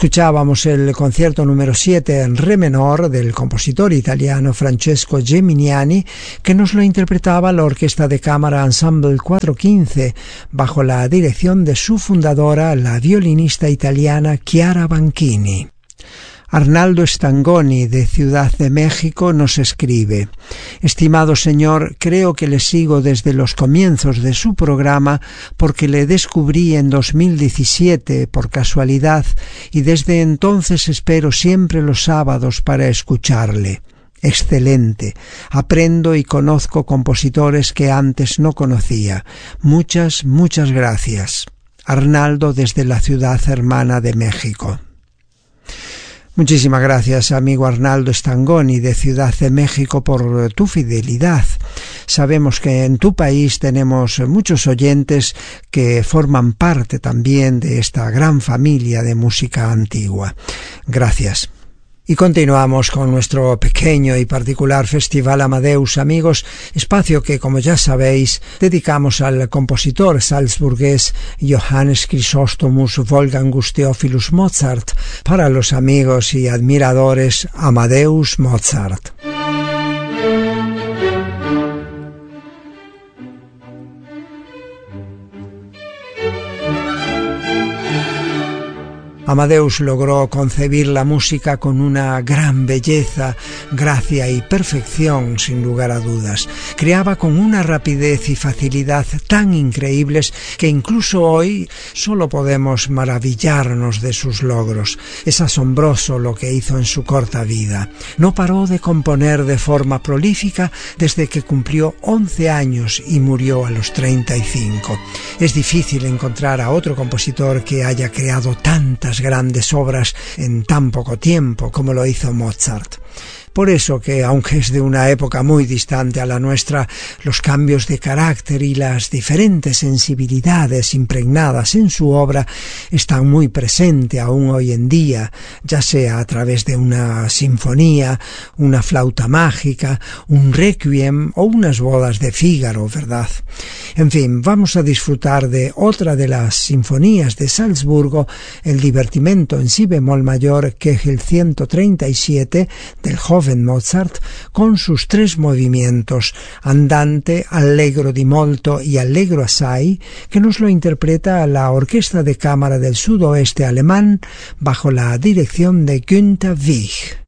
Escuchábamos el concierto número 7 en re menor del compositor italiano Francesco Geminiani, que nos lo interpretaba la Orquesta de Cámara Ensemble 415, bajo la dirección de su fundadora, la violinista italiana Chiara Banchini. Arnaldo Stangoni, de Ciudad de México, nos escribe: Estimado señor, creo que le sigo desde los comienzos de su programa porque le descubrí en 2017 por casualidad y desde entonces espero siempre los sábados para escucharle. Excelente. Aprendo y conozco compositores que antes no conocía. Muchas gracias. Arnaldo, desde la ciudad hermana de México. Muchísimas gracias, amigo Arnaldo Stangoni, de Ciudad de México, por tu fidelidad. Sabemos que en tu país tenemos muchos oyentes que forman parte también de esta gran familia de música antigua. Gracias. Y continuamos con nuestro pequeño y particular Festival Amadeus, amigos, espacio que, como ya sabéis, dedicamos al compositor salzburgués Johannes Chrysostomus Wolfgangus Theophilus Mozart, para los amigos y admiradores Amadeus Mozart. Amadeus logró concebir la música con una gran belleza, gracia y perfección, sin lugar a dudas. Creaba con una rapidez y facilidad tan increíbles que incluso hoy solo podemos maravillarnos de sus logros. Es asombroso lo que hizo en su corta vida. No paró de componer de forma prolífica desde que cumplió 11 años y murió a los 35. Es difícil encontrar a otro compositor que haya creado tantas grandes obras en tan poco tiempo como lo hizo Mozart. Por eso que, aunque es de una época muy distante a la nuestra, los cambios de carácter y las diferentes sensibilidades impregnadas en su obra están muy presentes aún hoy en día, ya sea a través de una sinfonía, una flauta mágica, un requiem o unas bodas de Fígaro, ¿verdad? En fin, vamos a disfrutar de otra de las sinfonías de Salzburgo, el Divertimento en si bemol mayor, que es el 137 del joven Mozart, con sus 3 movimientos, andante, allegro di molto y allegro assai, que nos lo interpreta la Orquesta de Cámara del Sudoeste alemán bajo la dirección de Günther Wich.